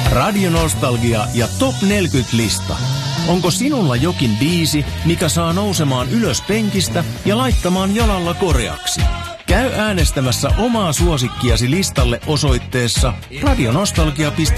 Radio Nostalgia ja Top 40-lista. Onko sinulla jokin biisi, mikä saa nousemaan ylös penkistä ja laittamaan jalalla koreaksi? Käy äänestämässä omaa suosikkiasi listalle osoitteessa radionostalgia.fi.